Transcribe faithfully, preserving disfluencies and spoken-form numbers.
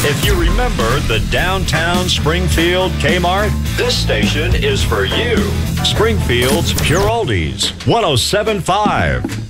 If you remember the downtown Springfield Kmart, this station is for you. Springfield's Pure Oldies, one oh seven point five.